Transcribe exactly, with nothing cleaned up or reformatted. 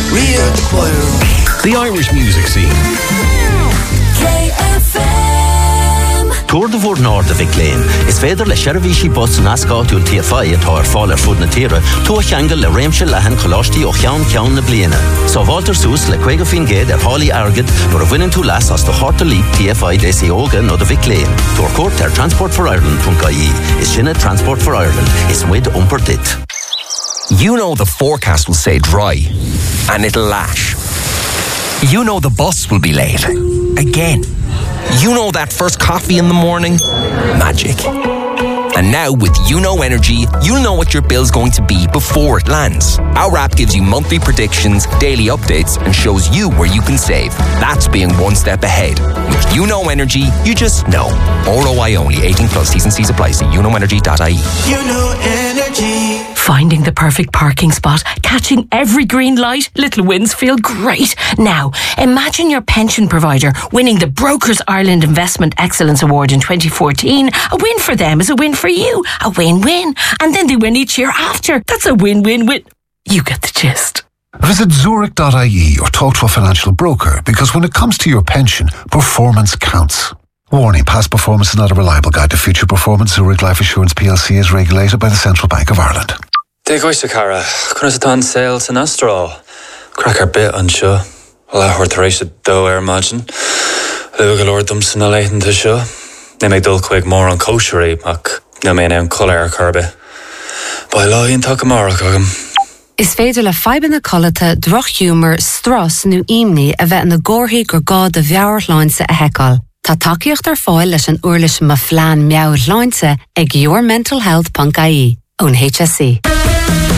Real choir. The Irish music scene. K F M. Tour de Voort Nord de Viclain is verder le Sheravishi bus en ascot ul T F I at haar faller food na tira to a changel le Ramshe lahan Colashti och Jan Kjan na bliena. So Walter Soos le Quega fin ged er Holly Argid nor a winning to last as the Horta Leap T F I D C Oga no de Viclain. Tour court ter Transport for Ireland punkt I E is Shinna Transport for Ireland is with umpertit. You know the forecast will say dry and it'll lash. You know the bus will be late. Again. You know that first coffee in the morning? Magic. And now with You Know Energy, you'll know what your bill's going to be before it lands. Our app gives you monthly predictions, daily updates, and shows you where you can save. That's being one step ahead. With You Know Energy, you just know. R O I only. eighteen plus. T's and C's apply. See you know energy dot I E. You Know Energy. Finding the perfect parking spot, catching every green light, little wins feel great. Now, imagine your pension provider winning the Brokers Ireland Investment Excellence Award in twenty fourteen. A win for them is a win for you. A win-win. And then they win each year after. That's a win-win-win. You get the gist. Visit Zurich dot I E or talk to a financial broker, because when it comes to your pension, performance counts. Warning, past performance is not a reliable guide to future performance. Zurich Life Assurance P L C is regulated by the Central Bank of Ireland. Dig oes cara, cwn ys dan sales yn astro. Crack ar bit an sio. Wel a hwrt reis y do er magin. Lyw galor dwmsyn a leityn ty sio. Ne me dul cwig mor an kosher e, ac ne me newn cola ar carbe. Bai la i'n tak amarach agam. Is féidir le feiban na colata, droch humor, stras nu imni a bheith na gorhi gur gá de bheawr láinse a hecal. Tá takeíocht ar fáil leis an uirlis ma flean meawr láinse ag your mental health punkt I E ón H S C.